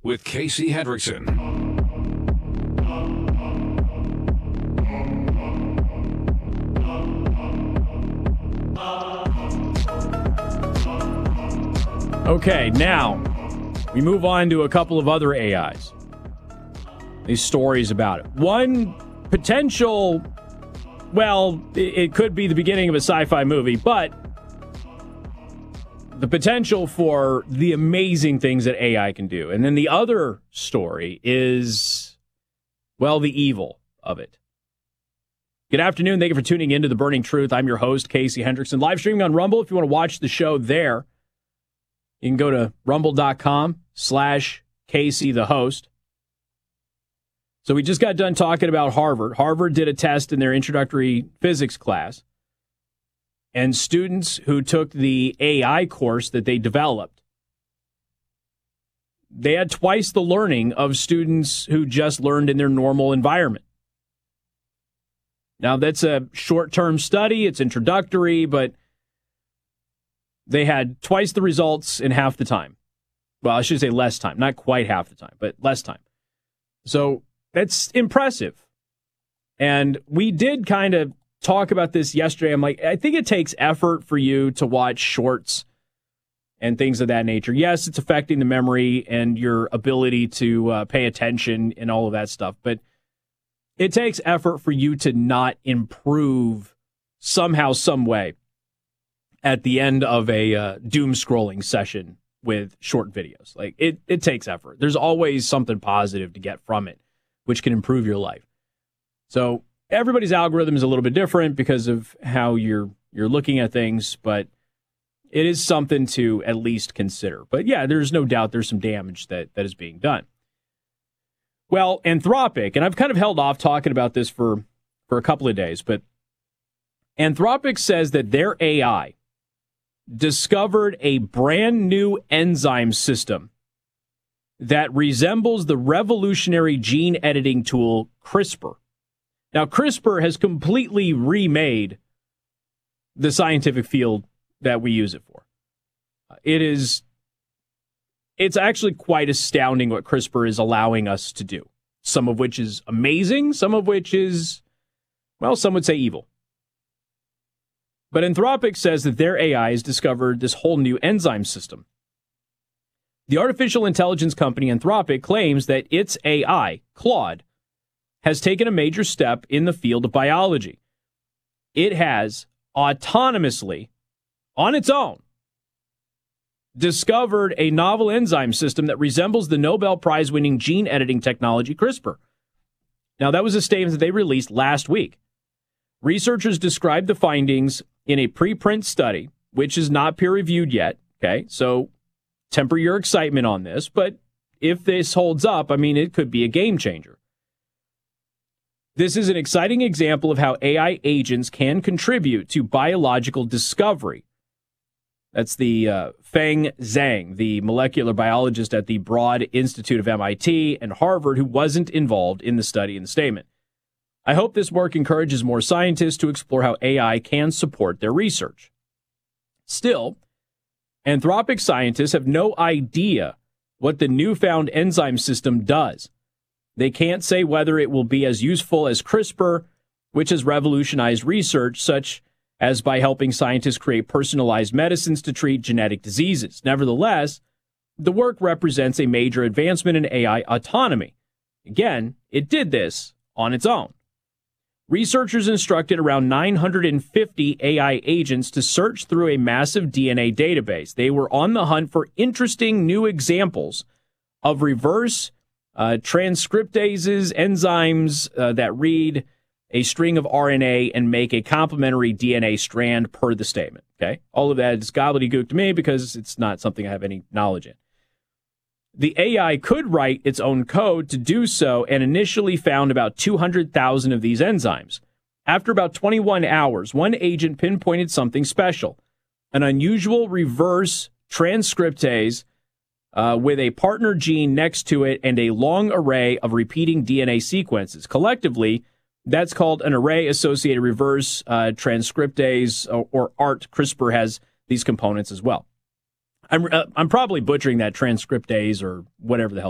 with Casey Hendrickson. Okay, now we move on to a couple of other AIs. These stories about it. One potential, well, it could be the beginning of a sci-fi movie, but the potential for the amazing things that AI can do. And then the other story is, well, the evil of it. Good afternoon. Thank you for tuning in to The Burning Truth. I'm your host, Casey Hendrickson. Live streaming on Rumble. If you want to watch the show there, you can go to rumble.com/Casey the host. So we just got done talking about Harvard. Harvard did a test in their introductory physics class. And students who took the AI course that they developed, they had twice the learning of students who just learned in their normal environment. Now, that's a short-term study. It's introductory, but they had twice the results in half the time. Well, I should say less time. Not quite half the time, but less time. So that's impressive. And we did kind of talk about this yesterday. I'm like, I think it takes effort for you to watch shorts and things of that nature. Yes, it's affecting the memory and your ability to pay attention and all of that stuff, but it takes effort for you to not improve somehow, some way at the end of a doom scrolling session with short videos. Like it takes effort. There's always something positive to get from it, which can improve your life. So everybody's algorithm is a little bit different because of how you're looking at things, but it is something to at least consider. But yeah, there's no doubt there's some damage that is being done. Well, Anthropic, and I've kind of held off talking about this for a couple of days, but Anthropic says that their AI discovered a brand new enzyme system that resembles the revolutionary gene editing tool CRISPR. Now, CRISPR has completely remade the scientific field that we use it for. It's actually quite astounding what CRISPR is allowing us to do. Some of which is amazing, some of which is, well, some would say evil. But Anthropic says that their AI has discovered this whole new enzyme system. The artificial intelligence company Anthropic claims that its AI, Claude, has taken a major step in the field of biology. It has autonomously, on its own, discovered a novel enzyme system that resembles the Nobel Prize-winning gene editing technology CRISPR. Now, that was a statement that they released last week. Researchers described the findings in a preprint study, which is not peer-reviewed yet, okay? So temper your excitement on this, but if this holds up, I mean, it could be a game changer. This is an exciting example of how AI agents can contribute to biological discovery. That's the Feng Zhang, the molecular biologist at the Broad Institute of MIT and Harvard, who wasn't involved in the study in the statement. I hope this work encourages more scientists to explore how AI can support their research. Still, Anthropic scientists have no idea what the newfound enzyme system does. They can't say whether it will be as useful as CRISPR, which has revolutionized research, such as by helping scientists create personalized medicines to treat genetic diseases. Nevertheless, the work represents a major advancement in AI autonomy. Again, it did this on its own. Researchers instructed around 950 AI agents to search through a massive DNA database. They were on the hunt for interesting new examples of reverse transcriptases, enzymes that read a string of RNA and make a complementary DNA strand per the statement. Okay, all of that is gobbledygook to me because it's not something I have any knowledge in. The AI could write its own code to do so and initially found about 200,000 of these enzymes. After about 21 hours, one agent pinpointed something special, an unusual reverse transcriptase with a partner gene next to it and a long array of repeating DNA sequences. Collectively, that's called an array-associated reverse transcriptase, or ART. CRISPR has these components as well. I'm probably butchering that transcriptase or whatever the hell